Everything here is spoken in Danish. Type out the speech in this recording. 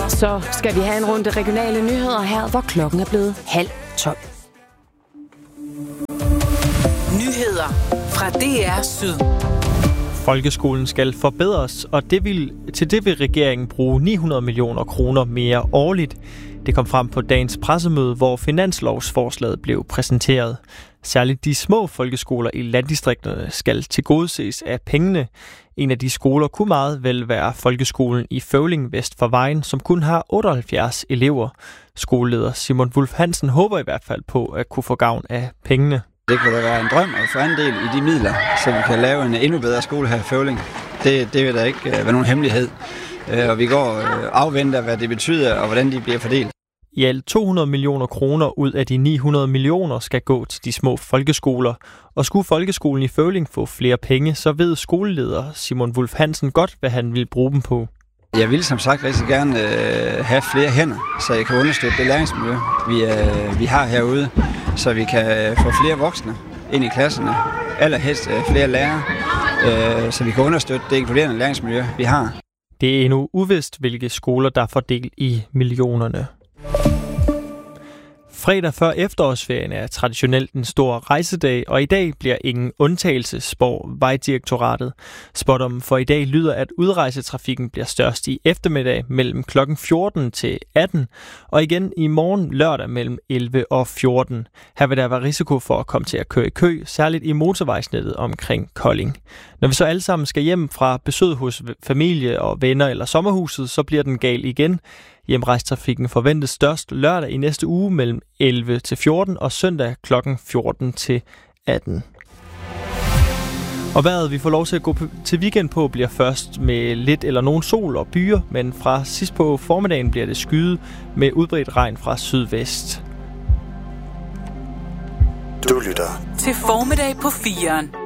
Så skal vi have en runde regionale nyheder her, hvor klokken er blevet 11:30. Nyheder fra DR Syd. Folkeskolen skal forbedres, og til det vil regeringen bruge 900 millioner kroner mere årligt. Det kom frem på dagens pressemøde, hvor finanslovsforslaget blev præsenteret. Særligt de små folkeskoler i landdistrikterne skal tilgodeses af pengene. En af de skoler kunne meget vel være folkeskolen i Føvling vest for Vejen, som kun har 78 elever. Skoleleder Simon Wulff Hansen håber i hvert fald på at kunne få gavn af pengene. Det kunne da være en drøm at få andel i de midler, så vi kan lave en endnu bedre skole her i Føvling. Det vil da ikke være nogen hemmelighed. Og vi går afventer, hvad det betyder og hvordan de bliver fordelt. I alt 200 millioner kroner ud af de 900 millioner skal gå til de små folkeskoler. Og skulle folkeskolen i Føvling få flere penge, så ved skoleleder Simon Wulff Hansen godt, hvad han vil bruge dem på. Jeg vil som sagt rigtig gerne have flere hænder, så jeg kan understøtte det læringsmiljø, vi har herude, så vi kan få flere voksne ind i klasserne, allerhelst flere lærere, så vi kan understøtte det inkluderende læringsmiljø, vi har. Det er endnu uvist, hvilke skoler der får del i millionerne. Fredag før efterårsferien er traditionelt en stor rejsedag, og i dag bliver ingen undtagelse, spår Vejdirektoratet. Spådommen for i dag lyder, at udrejsetrafikken bliver størst i eftermiddag mellem kl. 14 til 18, og igen i morgen lørdag mellem 11 og 14. Her vil der være risiko for at komme til at køre i kø, særligt i motorvejsnettet omkring Kolding. Når vi så alle sammen skal hjem fra besøg hos familie og venner eller sommerhuset, så bliver den gal igen. Hjemrejstrafikken forventes størst lørdag i næste uge mellem 11 til 14 og søndag kl. 14 til 18. Og vejret vi får lov til at gå til weekend på bliver først med lidt eller nogen sol og byer, men fra sidst på formiddagen bliver det skyet med udbredt regn fra sydvest. Du lytter til Formiddag på 4'eren.